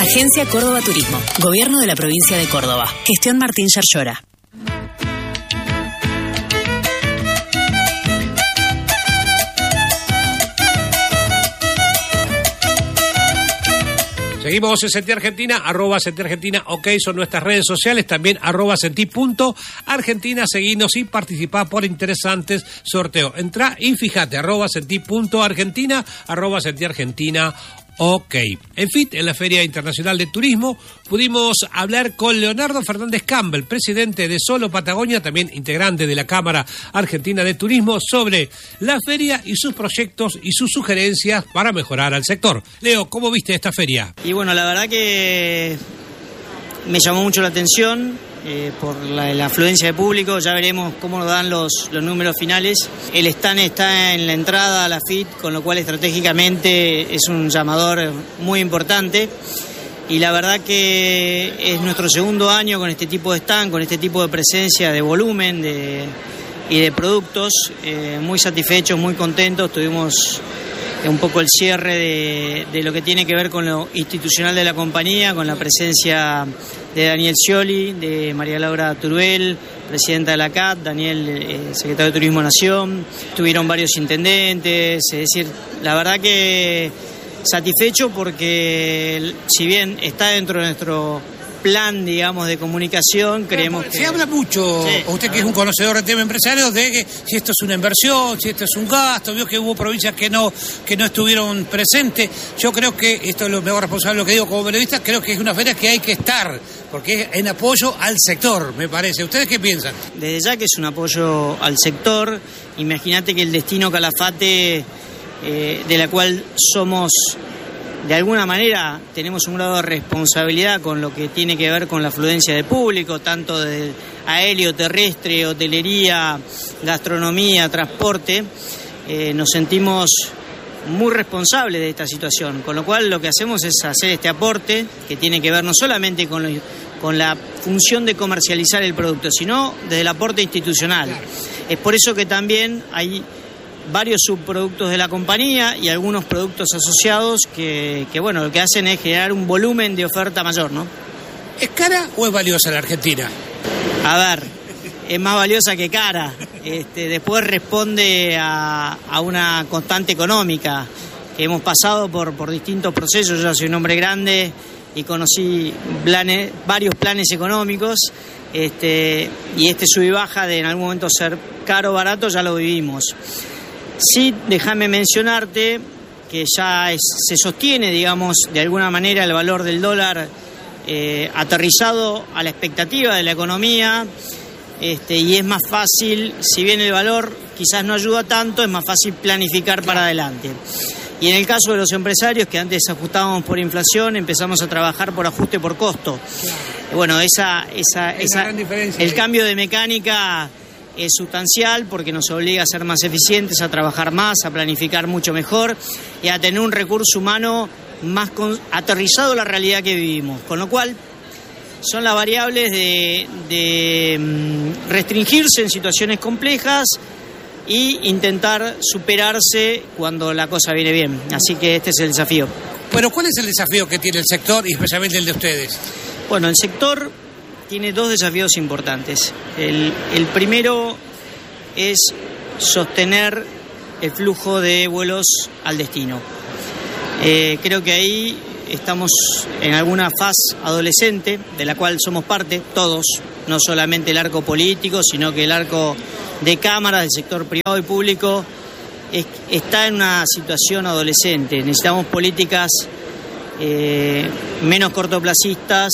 Agencia Córdoba Turismo. Gobierno de la provincia de Córdoba. Gestión Martín Yarlora. Seguimos en Sentí Argentina, @Sentí Argentina, ok, son nuestras redes sociales, también @Sentí.Argentina, seguinos y participá por interesantes sorteos. Entrá y fíjate, @Sentí.Argentina, @Sentí Argentina, ok. En fin, en la Feria Internacional de Turismo pudimos hablar con Leonardo Fernández Campbell, presidente de Solo Patagonia, también integrante de la Cámara Argentina de Turismo, sobre la feria y sus proyectos y sus sugerencias para mejorar al sector. Leo, ¿cómo viste esta feria? Y bueno, la verdad que me llamó mucho la atención por la afluencia de público. Ya veremos cómo nos dan los números finales. El stand está en la entrada a la FIT, con lo cual estratégicamente es un llamador muy importante. Y la verdad que es nuestro segundo año con este tipo de stand, con este tipo de presencia, de volumen y de productos. Muy satisfechos, muy contentos. Tuvimos un poco el cierre de lo que tiene que ver con lo institucional de la compañía, con la presencia de Daniel Scioli, de María Laura Turuel, presidenta de la CAT, Daniel, secretario de Turismo Nación. Tuvieron varios intendentes, es decir, la verdad que satisfecho porque si bien está dentro de nuestro plan, digamos, de comunicación, creemos que... Se habla mucho, sí, usted que es un conocedor de tema empresario, de que si esto es una inversión, si esto es un gasto. Vio que hubo provincias que no estuvieron presentes. Yo creo que, esto es lo mejor responsable de lo que digo como periodista, creo que es una feria que hay que estar, porque es en apoyo al sector, me parece. ¿Ustedes qué piensan? Desde ya que es un apoyo al sector. Imagínate que el destino Calafate, de la cual somos... De alguna manera tenemos un grado de responsabilidad con lo que tiene que ver con la afluencia de público, tanto de aéreo, terrestre, hotelería, gastronomía, transporte. Nos sentimos muy responsables de esta situación, con lo cual lo que hacemos es hacer este aporte que tiene que ver no solamente con la función de comercializar el producto, sino desde el aporte institucional. Es por eso que también hay varios subproductos de la compañía y algunos productos asociados que bueno, lo que hacen es generar un volumen de oferta mayor, ¿no? ¿Es cara o es valiosa la Argentina? A ver, es más valiosa que cara. Después responde a una constante económica que hemos pasado por distintos procesos. Yo soy un hombre grande y conocí varios planes económicos, y sub y baja de en algún momento ser caro o barato ya lo vivimos. Sí, déjame mencionarte que ya se sostiene, digamos, de alguna manera el valor del dólar aterrizado a la expectativa de la economía, y es más fácil, si bien el valor quizás no ayuda tanto, es más fácil planificar para adelante. Y en el caso de los empresarios, que antes ajustábamos por inflación, empezamos a trabajar por ajuste por costo. Bueno, el cambio de mecánica es sustancial porque nos obliga a ser más eficientes, a trabajar más, a planificar mucho mejor y a tener un recurso humano más aterrizado a la realidad que vivimos. Con lo cual, son las variables de restringirse en situaciones complejas y intentar superarse cuando la cosa viene bien. Así que este es el desafío. Pero ¿cuál es el desafío que tiene el sector y especialmente el de ustedes? Bueno, el sector tiene dos desafíos importantes. El primero es sostener el flujo de vuelos al destino. Creo que ahí estamos en alguna fase adolescente, de la cual somos parte todos, no solamente el arco político, sino que el arco de cámaras del sector privado y público está en una situación adolescente. Necesitamos políticas menos cortoplacistas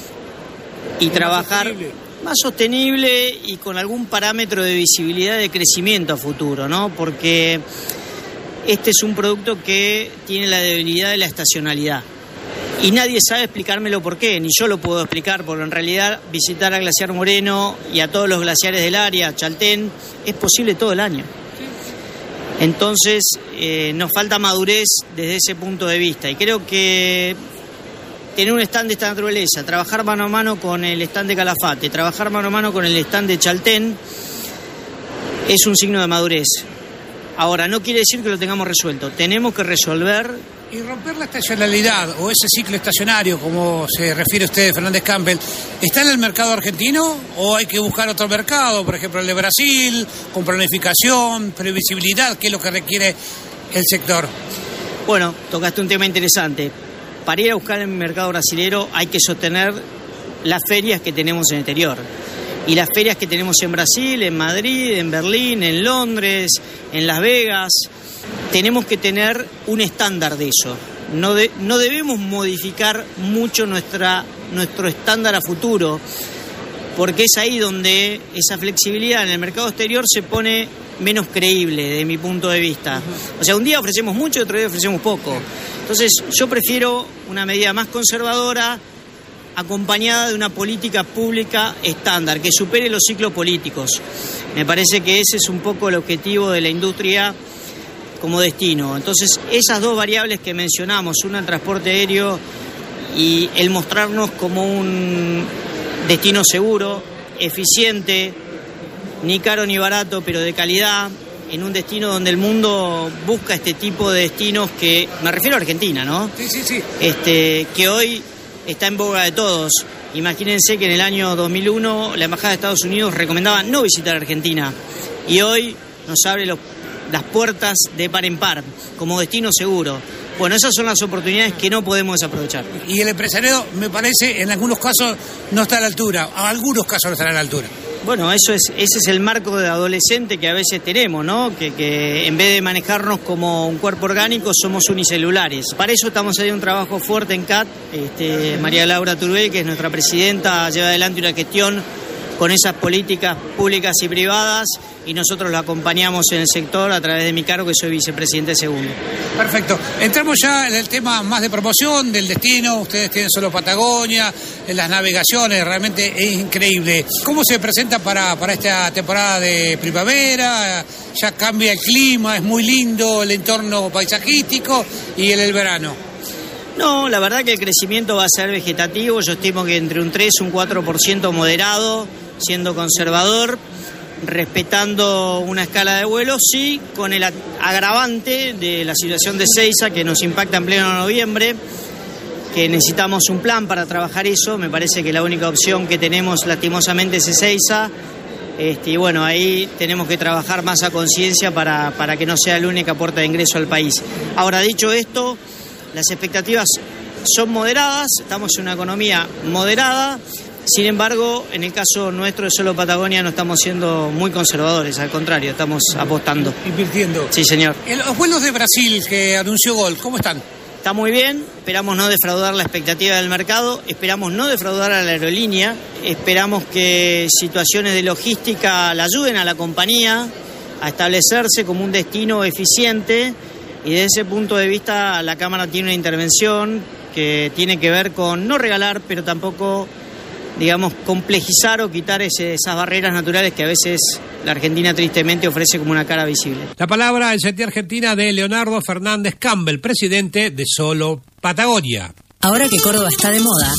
y trabajar más sostenible y con algún parámetro de visibilidad de crecimiento a futuro, ¿no? Porque este es un producto que tiene la debilidad de la estacionalidad. Y nadie sabe explicármelo por qué, ni yo lo puedo explicar, porque en realidad visitar a Glaciar Moreno y a todos los glaciares del área, Chaltén, es posible todo el año. Entonces, nos falta madurez desde ese punto de vista. Y creo que tener un stand de esta naturaleza, trabajar mano a mano con el stand de Calafate, trabajar mano a mano con el stand de Chaltén, es un signo de madurez. Ahora, no quiere decir que lo tengamos resuelto. Tenemos que resolver Y romper la estacionalidad o ese ciclo estacionario, como se refiere usted, Fernández Campbell, ¿está en el mercado argentino o hay que buscar otro mercado? Por ejemplo, el de Brasil, con planificación, previsibilidad, ¿qué es lo que requiere el sector? Bueno, tocaste un tema interesante. Para ir a buscar el mercado brasilero hay que sostener las ferias que tenemos en el exterior. Y las ferias que tenemos en Brasil, en Madrid, en Berlín, en Londres, en Las Vegas, tenemos que tener un estándar de eso. No debemos modificar mucho nuestro estándar a futuro, porque es ahí donde esa flexibilidad en el mercado exterior se pone menos creíble desde mi punto de vista. O sea, un día ofrecemos mucho y otro día ofrecemos poco. Entonces, yo prefiero una medida más conservadora, acompañada de una política pública estándar, que supere los ciclos políticos. Me parece que ese es un poco el objetivo de la industria como destino. Entonces, esas dos variables que mencionamos, una el transporte aéreo y el mostrarnos como un destino seguro, eficiente, ni caro ni barato, pero de calidad, en un destino donde el mundo busca este tipo de destinos que, me refiero a Argentina, ¿no? Sí. Que hoy está en boga de todos. Imagínense que en el año 2001 la Embajada de Estados Unidos recomendaba no visitar Argentina y hoy nos abre las puertas de par en par como destino seguro. Bueno, esas son las oportunidades que no podemos desaprovechar. Y el empresariado, me parece, en algunos casos no está a la altura, algunos casos no están a la altura. Bueno, ese es el marco de adolescente que a veces tenemos, ¿no? Que en vez de manejarnos como un cuerpo orgánico, somos unicelulares. Para eso estamos haciendo un trabajo fuerte en CAT. María Laura Turbey, que es nuestra presidenta, lleva adelante una gestión con esas políticas públicas y privadas, y nosotros lo acompañamos en el sector a través de mi cargo, que soy vicepresidente segundo. Perfecto. Entramos ya en el tema más de promoción del destino. Ustedes tienen solo Patagonia, en las navegaciones, realmente es increíble. ¿Cómo se presenta para esta temporada de primavera? Ya cambia el clima, es muy lindo el entorno paisajístico, y en el verano. No, la verdad que el crecimiento va a ser vegetativo. Yo estimo que entre un 3 y un 4% moderado, siendo conservador, respetando una escala de vuelo, sí, con el agravante de la situación de Seiza, que nos impacta en pleno noviembre, que necesitamos un plan para trabajar eso. Me parece que la única opción que tenemos lastimosamente es Seiza, y bueno, ahí tenemos que trabajar más a conciencia para que no sea la única puerta de ingreso al país. Ahora, dicho esto, las expectativas son moderadas, estamos en una economía moderada. Sin embargo, en el caso nuestro de solo Patagonia no estamos siendo muy conservadores, al contrario, estamos apostando. Invirtiendo. Sí, señor. Los vuelos de Brasil que anunció Gol, ¿cómo están? Está muy bien, esperamos no defraudar la expectativa del mercado, esperamos no defraudar a la aerolínea, esperamos que situaciones de logística la ayuden a la compañía a establecerse como un destino eficiente, y desde ese punto de vista la Cámara tiene una intervención que tiene que ver con no regalar, pero tampoco, digamos, complejizar o quitar esas barreras naturales que a veces la Argentina tristemente ofrece como una cara visible. La palabra en Sentir Argentina de Leonardo Fernández Campbell, presidente de Solo Patagonia. Ahora que Córdoba está de moda,